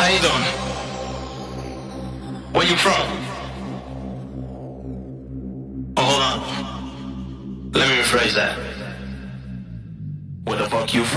How you doing? Where you from? Oh, hold on. Let me rephrase that. Where the fuck you from?